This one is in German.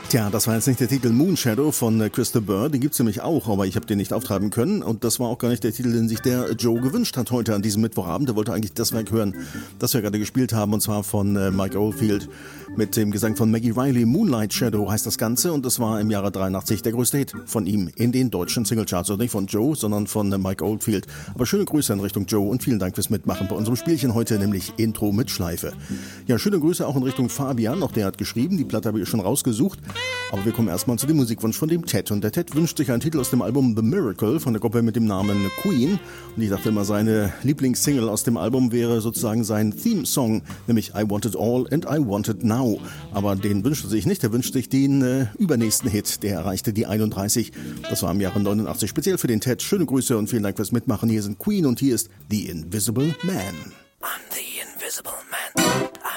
Tja, das war jetzt nicht der Titel Moonshadow von Christopher Burr, den gibt's nämlich auch, aber ich habe den nicht auftreiben können und das war auch gar nicht der Titel, den sich der Joe gewünscht hat heute an diesem Mittwochabend. Der wollte eigentlich das Werk hören, das wir gerade gespielt haben, und zwar von Mike Oldfield mit dem Gesang von Maggie Riley. Moonlight Shadow heißt das Ganze und das war im Jahre 83 der größte Hit von ihm in den deutschen Singlecharts. Also nicht von Joe, sondern von Mike Oldfield. Aber schöne Grüße in Richtung Joe und vielen Dank fürs Mitmachen bei unserem Spielchen heute, nämlich Intro mit Schleife. Ja, schöne Grüße auch in Richtung Fabian, auch der hat geschrieben, die Platte habe ich schon rausgesucht, aber wir kommen erstmal zu dem Musikwunsch von dem Ted. Und der Ted wünscht sich einen Titel aus dem Album The Miracle von der Gruppe mit dem Namen Queen. Und ich dachte immer, seine Lieblingssingle aus dem Album wäre sozusagen sein Theme-Song, nämlich I Want It All and I Want It Now. Aber den wünscht er sich nicht, er wünscht sich den übernächsten Hit, der erreichte die 31. Das war im Jahre 89, speziell für den Ted. Schöne Grüße und vielen Dank fürs Mitmachen. Hier sind Queen und hier ist The Invisible Man. I'm the Invisible Man.